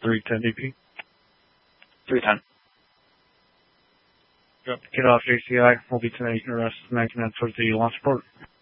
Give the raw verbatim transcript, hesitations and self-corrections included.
three ten D P. three ten. Yep. Get off J C I. We'll be tonight. Your rest is making that towards the launch port.